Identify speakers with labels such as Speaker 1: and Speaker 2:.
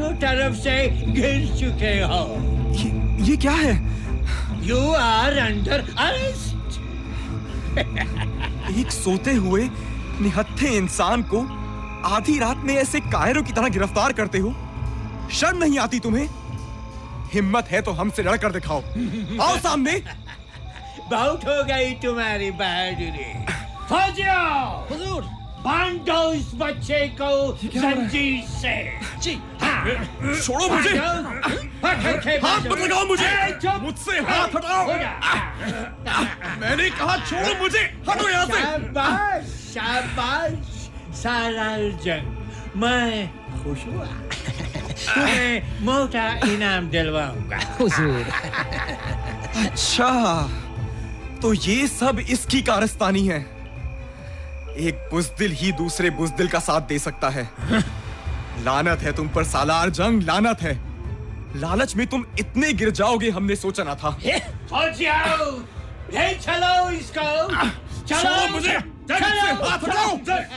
Speaker 1: चारों तरफ से घिर चुके हो।
Speaker 2: ये क्या है?
Speaker 1: You are under arrest।
Speaker 2: एक सोते हुए निहत्थे इंसान को आधी रात में ऐसे कायरों की तरह गिरफ्तार करते हो? शर्म नहीं आती तुम्हें? हिम्मत है तो हमसे लड़कर दिखाओ। आओ सामने।
Speaker 1: बहुत हो गई तुम्हारी बहादुरी। फौजियों,
Speaker 3: हुजूर,
Speaker 1: बांध दो इस बच्चे को जंजीर से।
Speaker 3: जी।
Speaker 1: हाँ।
Speaker 2: छोड़ो मुझे।
Speaker 1: हाथ
Speaker 2: मत लगाओ मुझे। मुझसे हाथ हटाओ। मैंने कहा छोड़ो मुझे। हटो यहाँ से।
Speaker 1: शाबाश, शाबाश, सालार जंग। मैं खुश हुआ। तुम्हें मोटा इनाम दिलवाऊंगा।
Speaker 3: हुजूर।
Speaker 2: अच्छा, तो ये सब इसकी कारस्तानी है। एक बुज़दिल ही दूसरे बुज़दिल का साथ दे सकता है। लानत है तुम पर सालार जंग, लानत है। लालच में तुम इतने गिर जाओगे हमने सोचा ना था।
Speaker 1: फौजियों, ले चलो इसको। चलो
Speaker 2: मुझे।
Speaker 1: चलो।
Speaker 2: हाथ हटाओ।